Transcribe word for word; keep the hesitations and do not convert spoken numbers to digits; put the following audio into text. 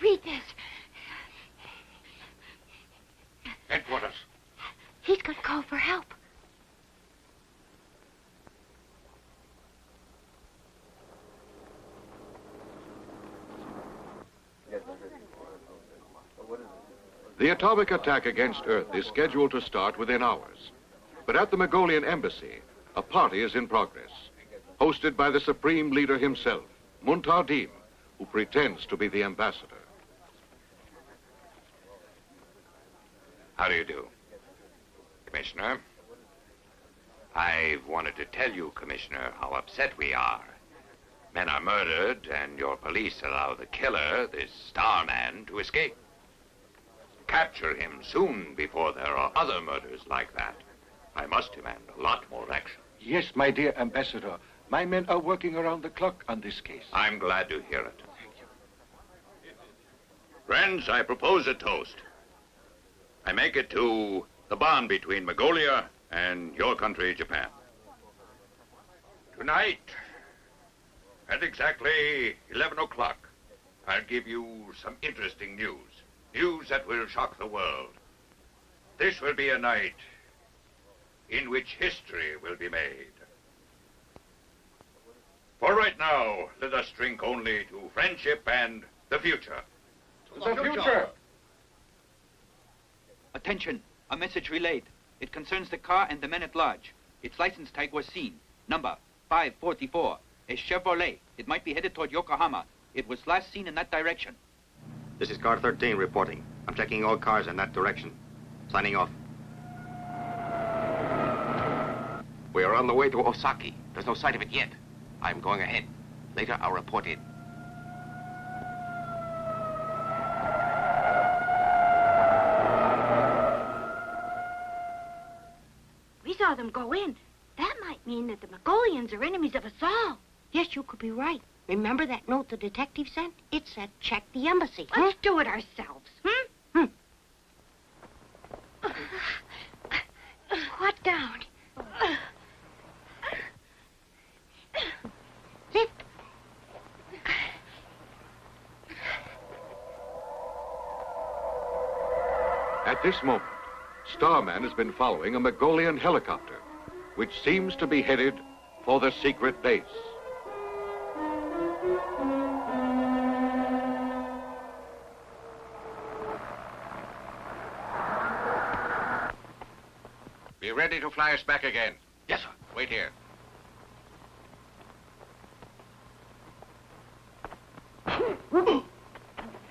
read this. Headquarters. He's going to call for help. The atomic attack against Earth is scheduled to start within hours. But at the Mongolian embassy, a party is in progress, hosted by the supreme leader himself, Muntardin, who pretends to be the ambassador. How do you do? Commissioner, I've wanted to tell you, Commissioner, how upset we are. Men are murdered, and your police allow the killer, this Starman, to escape. Capture him soon before there are other murders like that. I must demand a lot more action. Yes, my dear ambassador. My men are working around the clock on this case. I'm glad to hear it. Thank you. Friends, I propose a toast. I make it to the bond between Mongolia and your country, Japan. Tonight, at exactly eleven o'clock, I'll give you some interesting news. News that will shock the world. This will be a night in which history will be made. For right now, let us drink only to friendship and the future. To the future! Attention, a message relayed. It concerns the car and the men at large. Its license tag was seen. Number five forty-four. A Chevrolet. It might be headed toward Yokohama. It was last seen in that direction. This is car thirteen reporting. I'm checking all cars in that direction. Signing off. We are on the way to Osaki. There's no sight of it yet. I'm going ahead. Later, I'll report in. We saw them go in. That might mean that the Mongolians are enemies of us all. Yes, you could be right. Remember that note the detective sent? It said, check the embassy. Let's do it ourselves. Hmm? Hmm. Squat down. Lift. At this moment, Starman has been following a Mongolian helicopter, which seems to be headed for the secret base. Be ready to fly us back again. Yes, sir. Wait here.